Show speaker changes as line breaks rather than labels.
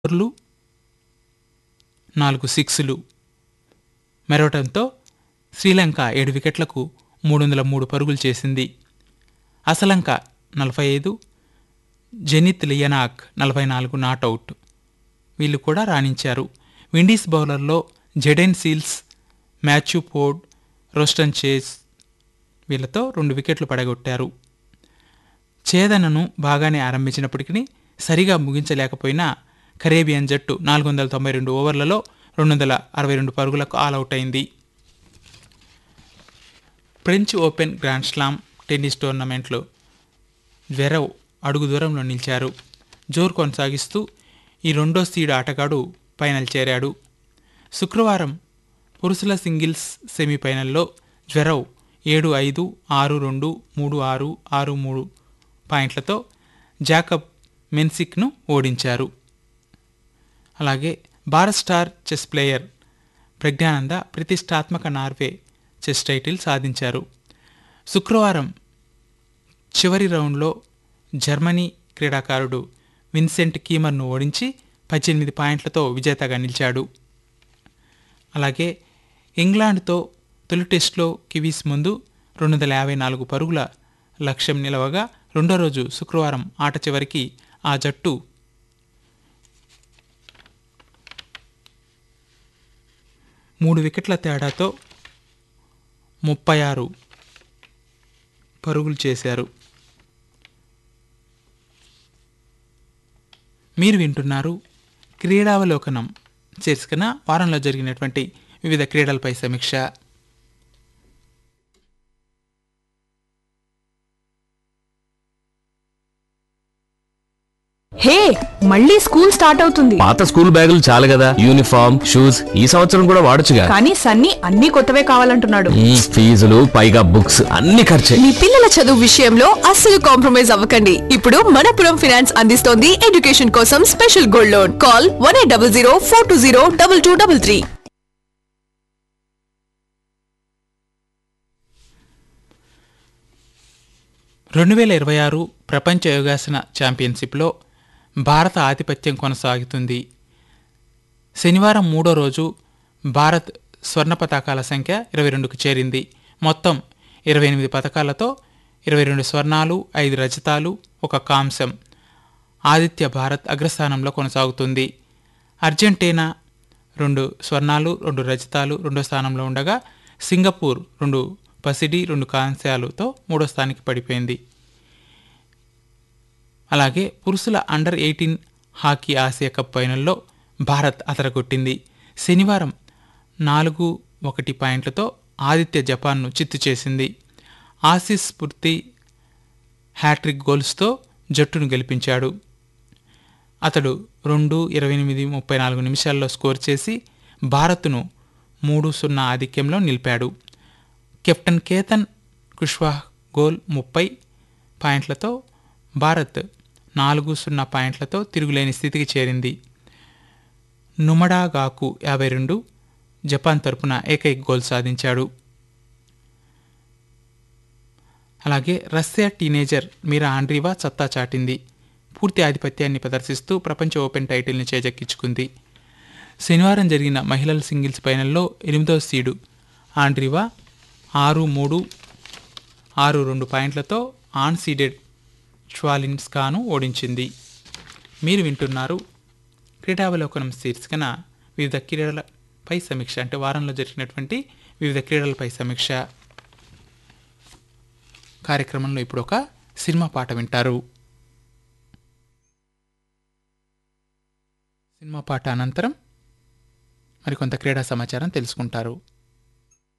4 4 సిక్స్లు మెరవటంతో శ్రీలంక 7 వికెట్లకు 303 పరుగులు చేసింది. Asalanka 45, zenith లియనాక్ 44 not out. వీళ్ళు కూడా రాణించారు. Windies బౌలర్లో జెడెన్ seals, Matthew Ford, Roston chase వీళ్ళతో 2 వికెట్లు పడగొట్టారు. ఛేదనను బాగానే ఆరంభించినప్పటికీ సరిగా ముగించలేకపోయినా కరేబియన్ జట్టు 492 ఓవర్లలో 262 పరుగులకు ఆలౌట్ అయింది. French open grand slam tennis టోర్నమెంట్లో జ్వెరెవ్ అడుగు దూరంలో నిలిచారు. జోరు కొనసాగిస్తూ ఈ రెండో సీడ్ ఆటగాడు ఫైనల్ చేరాడు. శుక్రవారం పురుషుల సింగిల్స్ సెమీఫైనల్లో జ్వెరెవ్ 7-5, 6-2, 3-6, 6-3 పాయింట్లతో జాకబ్ మెన్సిక్ను ఓడించారు. అలాగే Bharat star chess player Praggnanandhaa ప్రతిష్టాత్మక నార్వే చెస్ టైటిల్ సాధించారు. శుక్రవారం చివరి రౌండ్లో జర్మనీ క్రీడాకారుడు విన్సెంట్ కీమర్ను ఓడించి 18 పాయింట్లతో విజేతగా నిలిచాడు. అలాగే ఇంగ్లాండ్తో తొలి టెస్టులో కివీస్ ముందు 254 పరుగుల లక్ష్యం నిలవగా రెండో రోజు శుక్రవారం ఆట చివరికి ఆ జట్టు 3 వికెట్ల తేడాతో 36 పరుగులు చేశారు. మీరు వింటున్నారు క్రీడావలోకనం శీర్షికన వారంలో జరిగినటువంటి వివిధ క్రీడలపై సమీక్ష.
హే, మళ్ళీ స్కూల్ స్టార్ట్ అవుతుంది.
పాత స్కూల్ బ్యాగులు చాలు కదా, యూనిఫామ్, షూస్ ఈ సంవత్సరం కూడా వాడొచ్చుగా.
కానీ సన్నీ అన్ని కొత్తవే కావాలంటున్నాడు.
ఫీజులు పైగా బుక్స్ అన్ని ఖర్చే.
మీ పిల్లల చదువు విషయంలో అస్సలు కాంప్రమైజ్ అవ్వకండి. ఇప్పుడు మనపురం ఫైనాన్స్ అందిస్తోంది ఎడ్యుకేషన్ కోసం స్పెషల్ గోల్డ్ లోన్. కాల్ 1800 420 2233.
2026 ప్రపంచ యోగాసన ఛాంపియన్షిప్లో భారత ఆధిపత్యం కొనసాగుతుంది. శనివారం మూడో రోజు భారత్ స్వర్ణ పతకాల సంఖ్య 22కు చేరింది. మొత్తం 28 పతకాలతో 22 స్వర్ణాలు, 5 రజతాలు, 1 కాంస్యం. ఆదిత్య భారత్ అగ్రస్థానంలో కొనసాగుతుంది. అర్జెంటీనా 2 స్వర్ణాలు, 2 రజతాలు రెండో స్థానంలో ఉండగా సింగపూర్ 2 పసిడి, 2 కాంస్యాలతో మూడో స్థానానికి పడిపోయింది. అలాగే పురుషుల అండర్ 18 హాకీ ఆసియా కప్ ఫైనల్లో భారత్ అదరగొట్టింది. శనివారం 4-1 పాయింట్లతో ఆదిత్య జపాన్ను చిత్తు చేసింది. ఆసీస్ స్ఫూర్తి హ్యాట్రిక్ గోల్స్తో జట్టును గెలిపించాడు. అతడు 2:28:34 నిమిషాల్లో స్కోర్ చేసి భారత్ను 3-0 ఆధిక్యంలో నిలిపాడు. కెప్టెన్ కేతన్ కుష్వాహ్ గోల్ 30 పాయింట్లతో భారత్ 4-0 పాయింట్లతో తిరుగులేని స్థితికి చేరింది. నుమడాగాకు 52 జపాన్ తరపున ఏకైక గోల్ సాధించాడు. అలాగే రష్యా టీనేజర్ మీరా ఆండ్రీవా సత్తా చాటింది. పూర్తి ఆధిపత్యాన్ని ప్రదర్శిస్తూ ప్రపంచ ఓపెన్ టైటిల్ని చేజెక్కించుకుంది. శనివారం జరిగిన మహిళల సింగిల్స్ ఫైనల్లో 8వ సీడు ఆండ్రీవా 6-3, 6-2 పాయింట్లతో ఆన్ సీడెడ్ ష్వాలిన్స్కాను ఓడించింది. మీరు వింటున్నారు క్రీడావలోకనం శీర్షికన వివిధ క్రీడలపై సమీక్ష, అంటే వారంలో జరిగినటువంటి వివిధ క్రీడలపై సమీక్ష కార్యక్రమంలో ఇప్పుడు ఒక సినిమా పాట వింటారు. సినిమా పాట అనంతరం మరికొంత క్రీడా సమాచారం తెలుసుకుంటారు.